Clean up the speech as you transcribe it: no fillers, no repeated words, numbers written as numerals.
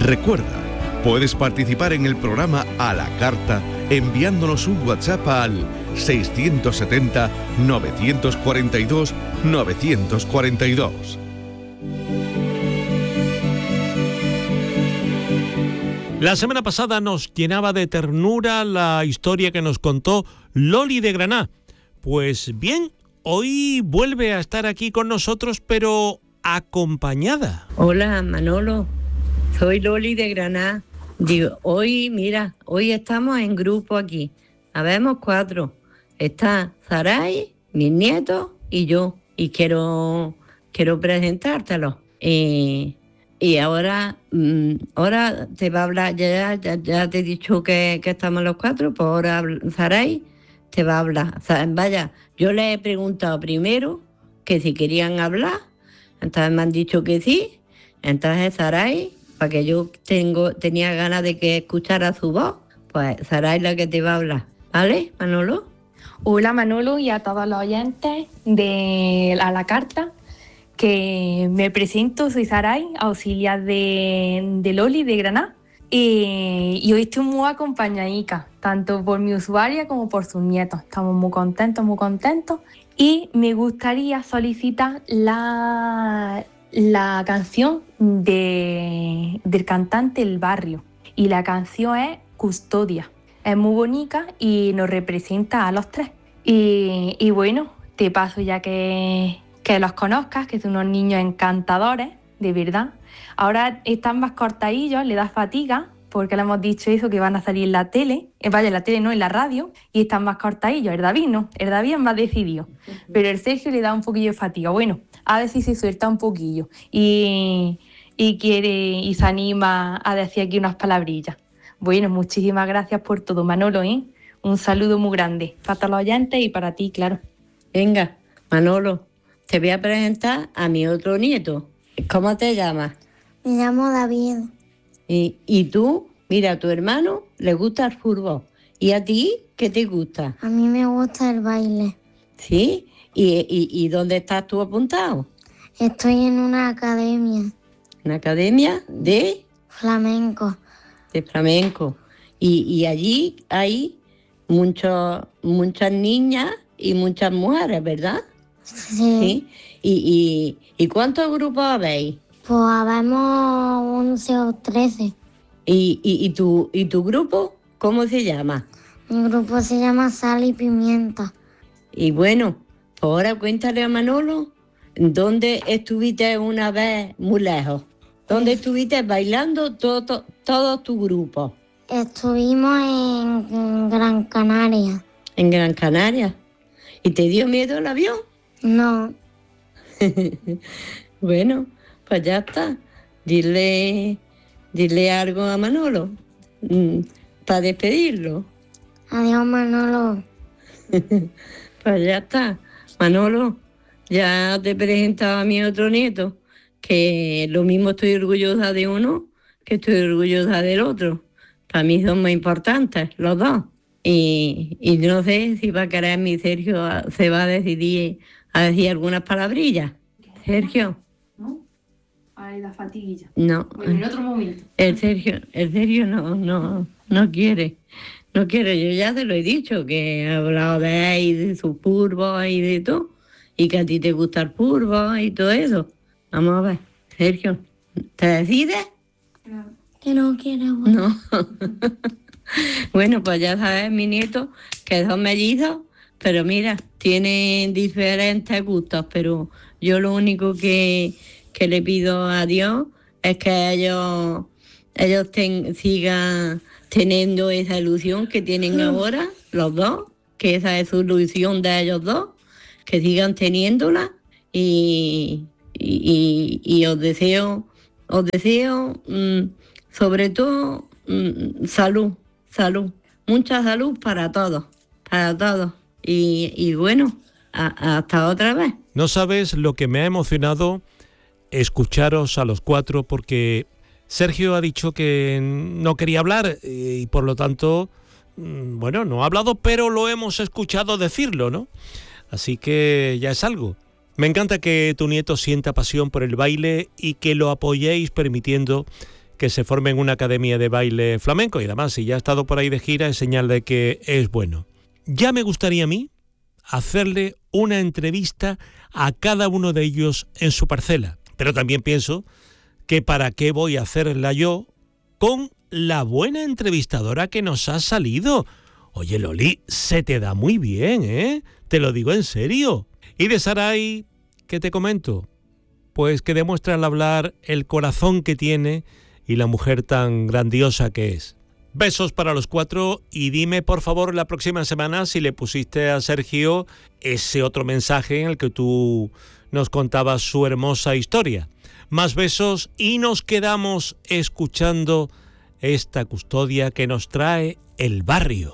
Recuerda, puedes participar en el programa a la carta enviándonos un WhatsApp al 670 942 942. La semana pasada nos llenaba de ternura la historia que nos contó Loli de Granada. Pues bien, hoy vuelve a estar aquí con nosotros, pero acompañada. Hola, Manolo. Soy Loli de Granada. Digo, hoy estamos en grupo aquí. Habemos 4. Está Saray, mis nietos y yo. Y quiero presentártelo. Y ahora te va a hablar, ya te he dicho que estamos los 4, pues ahora Saray te va a hablar. Vaya, yo les he preguntado primero que si querían hablar, entonces me han dicho que sí, entonces Saray, para que yo tenía ganas de que escuchara su voz, pues Saray es la que te va a hablar, ¿vale, Manolo? Hola Manolo y a todos los oyentes de A la Carta. Que me presento, soy Saray, auxiliar de Loli de Granada, y hoy estoy muy acompañadica, tanto por mi usuaria como por sus nietos. Estamos muy contentos, y me gustaría solicitar la canción del cantante El Barrio, y la canción es Custodia. Es muy bonita y nos representa a los 3. Y bueno, te paso ya que los conozcas, que son unos niños encantadores, de verdad. Ahora están más cortadillos, le da fatiga, porque le hemos dicho eso, que van a salir en la tele, en la tele no, en la radio, y están más cortadillos. El David no, el David es más decidido, pero el Sergio le da un poquillo de fatiga. Bueno, a ver si se suelta un poquillo y quiere y se anima a decir aquí unas palabrillas. Bueno, muchísimas gracias por todo, Manolo, ¿eh? Un saludo muy grande para todos los oyentes y para ti, claro. Venga, Manolo, te voy a presentar a mi otro nieto. ¿Cómo te llamas? Me llamo David. ¿Y tú? Mira, a tu hermano le gusta el fútbol. ¿Y a ti qué te gusta? A mí me gusta el baile. ¿Sí? ¿Y dónde estás tú apuntado? Estoy en una academia. ¿Una academia de? Flamenco. De flamenco. Y allí hay muchas niñas y muchas mujeres, ¿verdad? Sí. ¿Y cuántos grupos habéis? Pues habemos 11 o 13. ¿Y tu grupo cómo se llama? Mi grupo se llama Sal y Pimienta. Y bueno, ahora cuéntale a Manolo, ¿dónde estuviste una vez muy lejos? ¿Dónde estuviste bailando todo tu grupo? Estuvimos en Gran Canaria. ¿En Gran Canaria? ¿Y te dio miedo el avión? No. Bueno, pues ya está. Dile algo a Manolo para despedirlo. Adiós, Manolo. Pues ya está. Manolo, ya te he presentado a mi otro nieto, que lo mismo estoy orgullosa de uno que estoy orgullosa del otro. Para mí son muy importantes los dos. Y no sé si va a querer mi Sergio, se va a decidir a decir algunas palabrillas. Sergio. ¿No? Ay, la fatiguilla. No. Bueno, en otro momento. El Sergio no quiere. No quiere, yo ya te lo he dicho, que he hablado de él y de su purbo y de todo, y que a ti te gusta el purbo y todo eso. Vamos a ver, Sergio, ¿te decides? Que no quiero. No. Bueno, pues ya sabes, mi nieto, que son mellizos, pero mira, tienen diferentes gustos, pero yo lo único que le pido a Dios es que ellos sigan teniendo esa ilusión que tienen ahora, los dos, que esa es su ilusión de ellos dos, que sigan teniéndola y os deseo sobre todo salud, mucha salud para todos. Y bueno, hasta otra vez. No sabes lo que me ha emocionado escucharos a los 4, porque Sergio ha dicho que no quería hablar y por lo tanto, bueno, no ha hablado, pero lo hemos escuchado decirlo, ¿no? Así que ya es algo. Me encanta que tu nieto sienta pasión por el baile y que lo apoyéis permitiendo que se forme en una academia de baile flamenco, y además si ya ha estado por ahí de gira es señal de que es bueno. Ya me gustaría a mí hacerle una entrevista a cada uno de ellos en su parcela, pero también pienso que para qué voy a hacerla yo con la buena entrevistadora que nos ha salido. Oye, Loli, se te da muy bien, ¿eh? Te lo digo en serio. Y de Saray, ¿qué te comento? Pues que demuestra al hablar el corazón que tiene y la mujer tan grandiosa que es. Besos para los 4 y dime por favor la próxima semana si le pusiste a Sergio ese otro mensaje en el que tú nos contabas su hermosa historia. Más besos y nos quedamos escuchando esta custodia que nos trae el barrio.